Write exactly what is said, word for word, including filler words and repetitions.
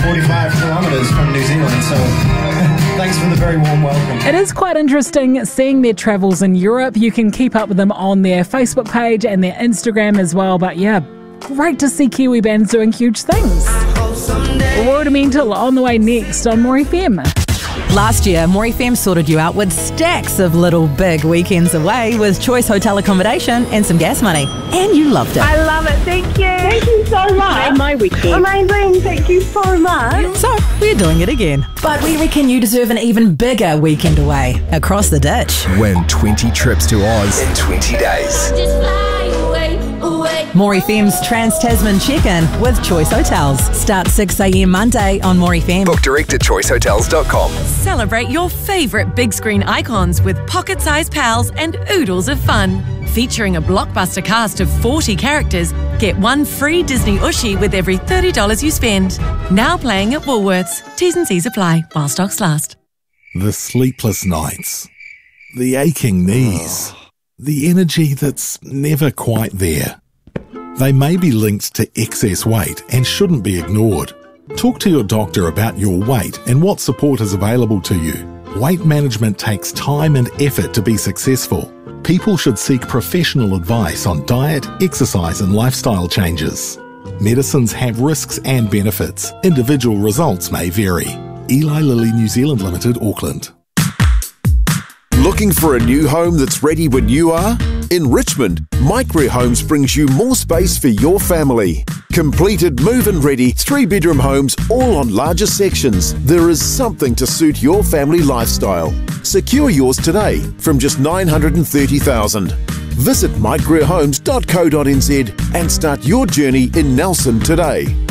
forty-five kilometres from New Zealand, so thanks for the very warm welcome. It is quite interesting seeing their travels in Europe. You can keep up with them on their Facebook page and their Instagram as well. But yeah, great to see Kiwi bands doing huge things. Rudimental on the way next on More F M. Last year, More F M sorted you out with stacks of little big weekends away with choice hotel accommodation and some gas money. And you loved it. I love it. Thank you. Thank you so much. Made my weekend. Amazing. Thank you so much. So, we're doing it again. But we reckon you deserve an even bigger weekend away across the ditch. Win twenty trips to Oz in twenty days. Just fly away, away. More F M's Trans-Tasman Check-In with Choice Hotels. Start six a.m. Monday on More F M. Book direct at choice hotels dot com. Celebrate your favourite big screen icons with pocket-sized pals and oodles of fun. Featuring a blockbuster cast of forty characters, get one free Disney Ushi with every thirty dollars you spend. Now playing at Woolworths. T's and C's apply while stocks last. The sleepless nights, the aching knees, the energy that's never quite there. They may be linked to excess weight and shouldn't be ignored. Talk to your doctor about your weight and what support is available to you. Weight management takes time and effort to be successful. People should seek professional advice on diet, exercise and lifestyle changes. Medicines have risks and benefits. Individual results may vary. Eli Lilly New Zealand Limited, Auckland. Looking for a new home that's ready when you are? In Richmond, Micro Homes brings you more space for your family. Completed move-in ready three-bedroom homes all on larger sections. There is something to suit your family lifestyle. Secure yours today from just nine hundred thirty thousand dollars. Visit micro homes dot co dot n z and start your journey in Nelson today.